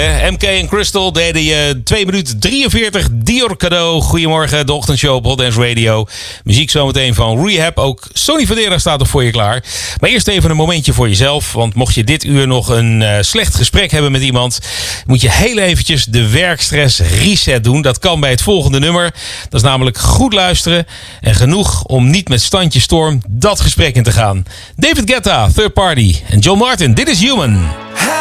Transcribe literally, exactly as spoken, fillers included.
M K en Crystal deden je twee minuten drieënveertig Dior cadeau. Goedemorgen, de ochtendshow op Hot Dance Radio. Muziek zometeen van Rehab. Ook Sonny Fodera staat nog voor je klaar. Maar eerst even een momentje voor jezelf. Want mocht je dit uur nog een uh, slecht gesprek hebben met iemand, moet je heel eventjes de werkstress reset doen. Dat kan bij het volgende nummer. Dat is namelijk goed luisteren en genoeg om niet met standje storm dat gesprek in te gaan. David Guetta, Third Party en John Martin. Dit is Human.